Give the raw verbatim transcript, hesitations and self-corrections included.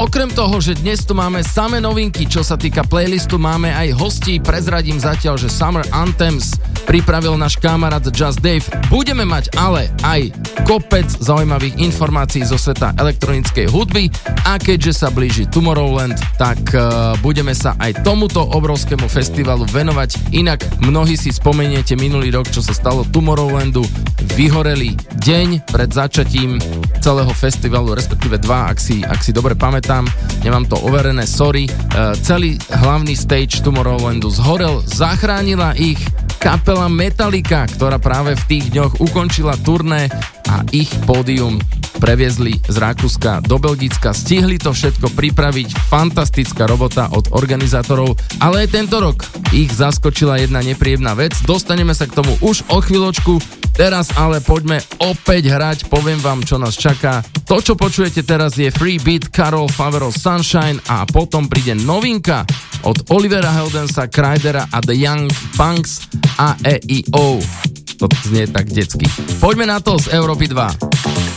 Okrem toho, že dnes tu máme samé novinky, čo sa týka playlistu, máme aj hostí, prezradím zatiaľ, že Summer Anthems pripravil náš kamarát Just Dave. Budeme mať ale aj kopec zaujímavých informácií zo sveta elektronickej hudby a keďže sa blíži Tomorrowland, tak uh, budeme sa aj tomuto obrovskému festivalu venovať. Inak mnohí si spomeniete minulý rok, čo sa stalo Tomorrowlandu. Vyhorelý deň pred začatím celého festivalu, respektíve dva, ak si, ak si dobre pamätám, nemám to overené, sorry. Uh, celý hlavný stage Tomorrowlandu zhorel, zachránila ich kapela Metallica, ktorá práve v tých dňoch ukončila turné a ich pódium previezli z Rakúska do Belgicka. Stihli to všetko pripraviť, fantastická robota od organizátorov, ale aj tento rok ich zaskočila jedna nepríjemná vec. Dostaneme sa k tomu už o chvíľočku. Teraz ale poďme opäť hrať, poviem vám, čo nás čaká. To, čo počujete teraz, je Free Beat, Karol Favero, Sunshine a potom príde novinka od Olivera Heldensa, Krydera a The Young Punks a E I O. To znie tak detsky. Poďme na to z Európy dva.